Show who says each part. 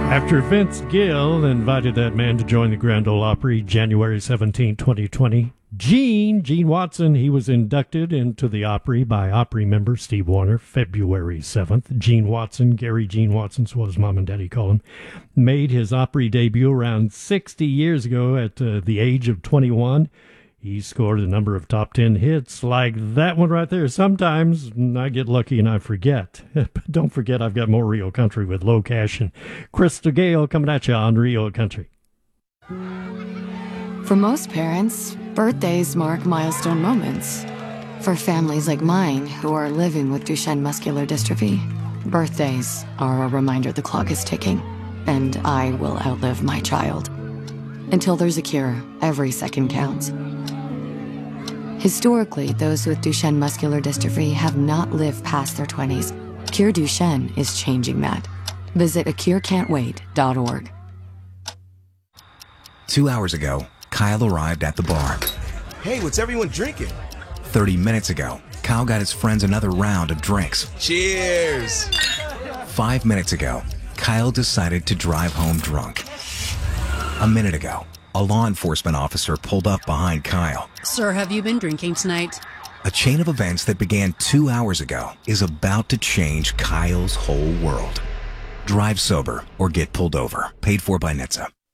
Speaker 1: After Vince Gill invited that man to join the Grand Ole Opry January 17, 2020, Gene Watson, he was inducted into the Opry by Opry member Steve Wariner February 7th. Gene Watson, Gary Gene Watson, so his mom and daddy call him, made his Opry debut around 60 years ago at the age of 21. He scored a number of top 10 hits like that one right there. Sometimes I get lucky and I forget. But don't forget, I've got more Rio Country with Low Cash and Crystal Gale coming at you on Rio Country.
Speaker 2: For most parents, birthdays mark milestone moments. For families like mine who are living with Duchenne muscular dystrophy, birthdays are a reminder the clock is ticking, and I will outlive my child. Until there's a cure, every second counts. Historically, those with Duchenne muscular dystrophy have not lived past their 20s. Cure Duchenne is changing that. Visit acurecan'twait.org.
Speaker 3: 2 hours ago, Kyle arrived at the bar.
Speaker 4: Hey, what's everyone drinking?
Speaker 3: 30 minutes ago, Kyle got his friends another round of drinks.
Speaker 4: Cheers!
Speaker 3: 5 minutes ago, Kyle decided to drive home drunk. A minute ago, a law enforcement officer pulled up behind Kyle.
Speaker 5: Sir, have you been drinking tonight?
Speaker 3: A chain of events that began 2 hours ago is about to change Kyle's whole world. Drive sober or get pulled over. Paid for by NHTSA.